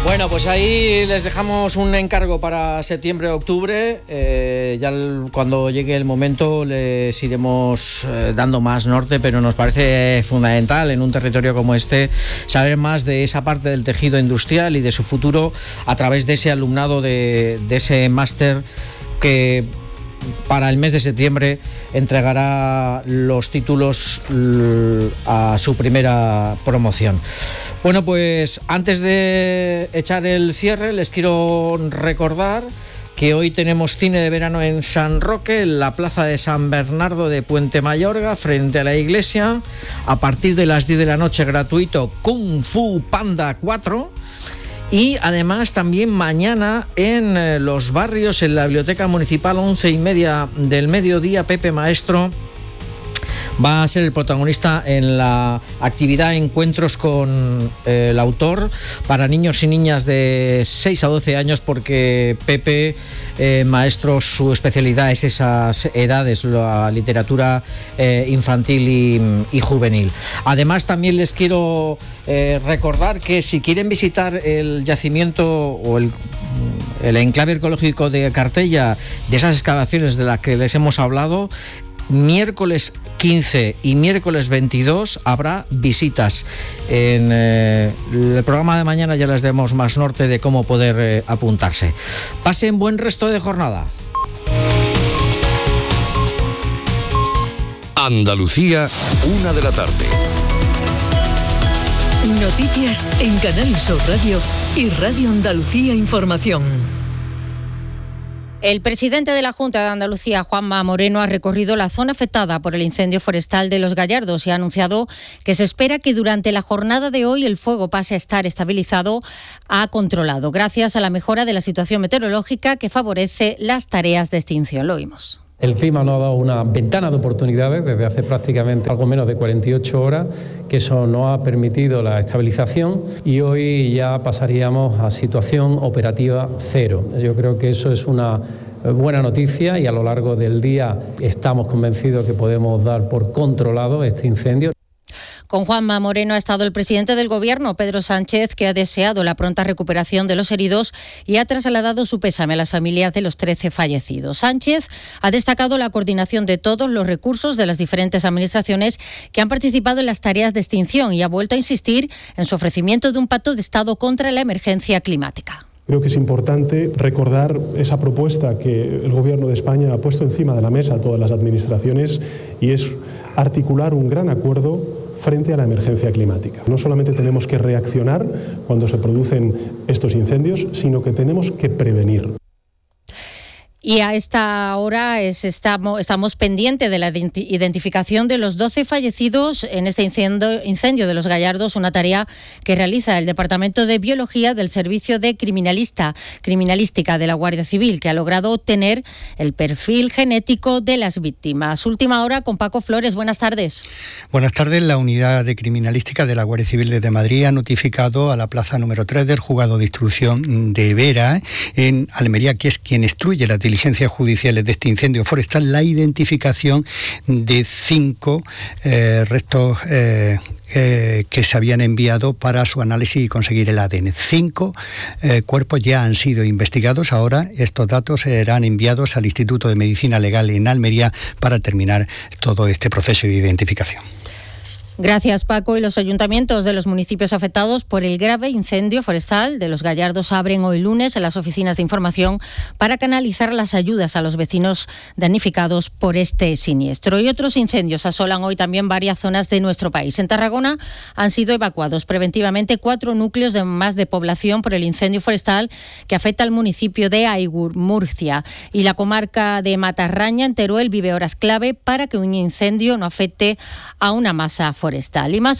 Bueno, pues ahí les dejamos un encargo para septiembre-octubre. Cuando llegue el momento les iremos dando más norte, pero nos parece fundamental en un territorio como este saber más de esa parte del tejido industrial y de su futuro a través de ese alumnado de ese máster que para el mes de septiembre entregará los títulos a su primera promoción. Bueno, pues antes de echar el cierre les quiero recordar que hoy tenemos cine de verano en San Roque, en la plaza de San Bernardo de Puente Mayorga, frente a la iglesia, a partir de las 10 de la noche, gratuito, Kung Fu Panda 4. Y además también mañana en Los Barrios, en la Biblioteca Municipal, 11:30 del mediodía, Pepe Maestro va a ser el protagonista en la actividad Encuentros con el autor para niños y niñas de 6 a 12 años, porque Pepe Maestro, su especialidad es esas edades, la literatura infantil y juvenil. Además también les quiero recordar que si quieren visitar el yacimiento o el enclave arqueológico de Cartella, de esas excavaciones de las que les hemos hablado, miércoles 15 y miércoles 22 habrá visitas. En el programa de mañana ya les demos más norte de cómo poder apuntarse. Pasen buen resto de jornada. Andalucía, 1 de la tarde. Noticias en Canal Sur Radio y Radio Andalucía Información. El presidente de la Junta de Andalucía, Juanma Moreno, ha recorrido la zona afectada por el incendio forestal de Los Gallardos y ha anunciado que se espera que durante la jornada de hoy el fuego pase a estar estabilizado a controlado, gracias a la mejora de la situación meteorológica que favorece las tareas de extinción. Lo oímos. El clima nos ha dado una ventana de oportunidades desde hace prácticamente algo menos de 48 horas, que eso nos ha permitido la estabilización y hoy ya pasaríamos a situación operativa cero. Yo creo que eso es una buena noticia y a lo largo del día estamos convencidos que podemos dar por controlado este incendio. Con Juanma Moreno ha estado el presidente del Gobierno, Pedro Sánchez, que ha deseado la pronta recuperación de los heridos y ha trasladado su pésame a las familias de los 13 fallecidos. Sánchez ha destacado la coordinación de todos los recursos de las diferentes administraciones que han participado en las tareas de extinción y ha vuelto a insistir en su ofrecimiento de un pacto de Estado contra la emergencia climática. Creo que es importante recordar esa propuesta que el Gobierno de España ha puesto encima de la mesa a todas las administraciones y es articular un gran acuerdo frente a la emergencia climática. No solamente tenemos que reaccionar cuando se producen estos incendios, sino que tenemos que prevenir. Y a esta hora estamos pendientes de la identificación de los 12 fallecidos en este incendio de Los Gallardos, una tarea que realiza el Departamento de Biología del Servicio de Criminalística de la Guardia Civil, que ha logrado obtener el perfil genético de las víctimas. Última hora con Paco Flores. Buenas tardes. Buenas tardes. La Unidad de Criminalística de la Guardia Civil de Madrid ha notificado a la plaza número 3 del Juzgado de Instrucción de Vera, en Almería, que es quien instruye las diligencias judiciales de este incendio forestal, la identificación de 5 restos que se habían enviado para su análisis y conseguir el ADN. 5 cuerpos ya han sido investigados. Ahora estos datos serán enviados al Instituto de Medicina Legal en Almería para terminar todo este proceso de identificación. Gracias, Paco. Y los ayuntamientos de los municipios afectados por el grave incendio forestal de Los Gallardos abren hoy lunes en las oficinas de información para canalizar las ayudas a los vecinos damnificados por este siniestro. Y otros incendios asolan hoy también varias zonas de nuestro país. En Tarragona han sido evacuados preventivamente 4 núcleos más de población por el incendio forestal que afecta al municipio de Aigur, Murcia. Y la comarca de Matarraña, en Teruel, vive horas clave para que un incendio no afecte a una masa forestal. Y más